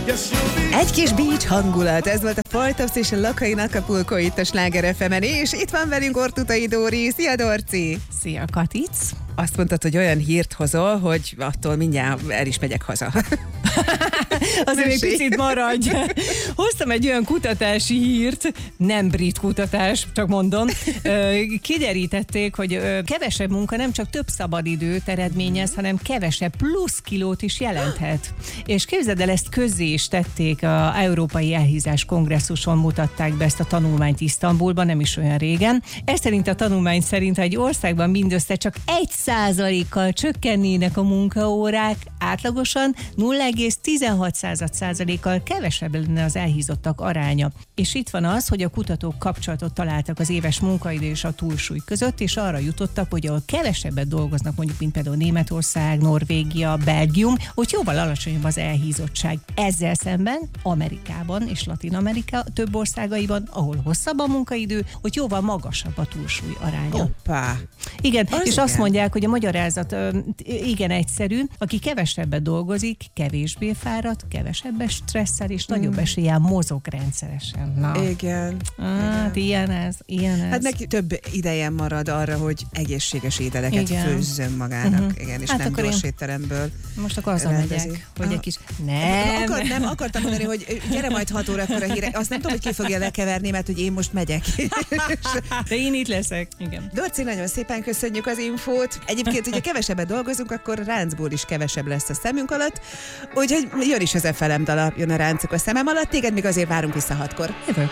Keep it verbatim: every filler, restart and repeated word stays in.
Egy kis beach hangulat, ez volt a Faltops és a Lakai Acapulco itt a Sláger ef emen, és itt van velünk Ortutai Dóri. Szia, Dorci! Szia, Katic! Azt mondtad, hogy olyan hírt hozol, hogy attól mindjárt el is megyek haza. Azért még picit maradj. Hoztam egy olyan kutatási hírt, nem brit kutatás, csak mondom. Kiderítették, hogy kevesebb munka nem csak több szabadidőt eredményez, hanem kevesebb plusz kilót is jelenthet. És képzeld el, ezt közzé is tették, a Európai Elhízás Kongresszuson mutatták be ezt a tanulmányt Isztambulban, nem is olyan régen. Ez szerint a tanulmány szerint, ha egy országban mindössze csak egy százalékkal csökkennének a munkaórák, átlagosan nulla egész tizenhat százalékkal kevesebb lenne az elhízottak aránya. És itt van az, hogy a kutatók kapcsolatot találtak az éves munkaidő és a túlsúly között, és arra jutottak, hogy ahol kevesebbet dolgoznak, mondjuk, mint például Németország, Norvégia, Belgium, hogy jóval alacsonyabb az elhízottság. Ezzel szemben Amerikában és Latin-Amerika több országaiban, ahol hosszabb a munkaidő, hogy jóval magasabb a túlsúly aránya. Hoppá! Igen, az és igen. Azt mondják, hogy a magyarázat igen egyszerű, aki kevesebbet dolgozik, kevésbé fárad, kevesebb stresszel és mm. nagyobb eséllyel mozog rendszeresen. Na. Igen. Hát igen. ilyen ez, ilyen ez. Hát neki több ideje marad arra, hogy egészséges ételeket Igen. főzzön magának, uh-huh. igen, és Hát nem akkor gyors én... étteremből. Most akkor azzal megyek, hogy egy kis... Nem. Akar, nem, akartam mondani, hogy gyere majd hat órakor a hírek. Azt nem tudom, hogy ki fogja lekeverni, mert hogy én most megyek. De én itt leszek. Igen. Dorci, nagyon szépen köszönjük az infót. Egyébként, hogyha kevesebbet dolgozunk, akkor ráncból is kevesebb lesz a szemünk alatt. Úgyhogy jön is az ef em dala, jön a ráncok a szemem alatt. Téged még azért várunk vissza hatkor. Jövök.